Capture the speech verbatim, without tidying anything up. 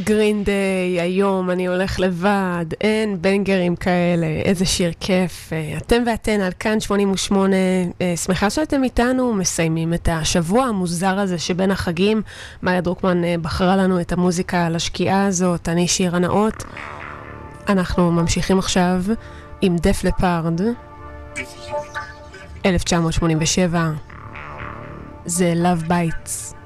גרין דיי, היום אני הולך לבד, אין בנגרים כאלה, איזה שיר כיף. אתם ואתן על כאן שמונים ושמונה, שמחה שאתם איתנו, מסיימים את השבוע המוזר הזה שבין החגים. מאיה דרוקמן בחרה לנו את המוזיקה על השקיעה הזאת, אני שירה נאות. אנחנו ממשיכים עכשיו עם דף לפארד, אלף תשע מאות שמונים ושבע, זה Love Bites.